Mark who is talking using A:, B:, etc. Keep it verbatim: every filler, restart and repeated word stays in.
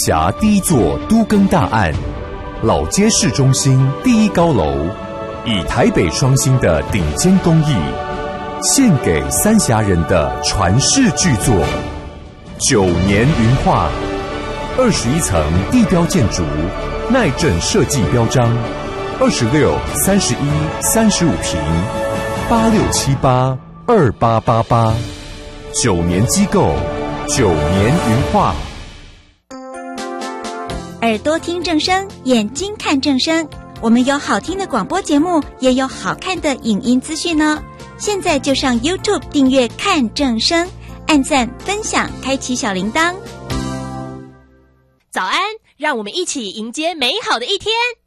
A: 辖第一座都更大案，老街市中心第一高楼，以台北双星的顶尖工艺，献给三峡人的传世巨作九年云画，二十一层地标建筑，耐震设计标章，二十六、三十一、三十五平，八六七八二八八八，九年机构，九年云画。
B: 耳朵听正声，眼睛看正声。我们有好听的广播节目，也有好看的影音资讯呢。现在就上 YouTube 订阅看正声，按赞、分享，开启小铃铛。
C: 早安，让我们一起迎接美好的一天。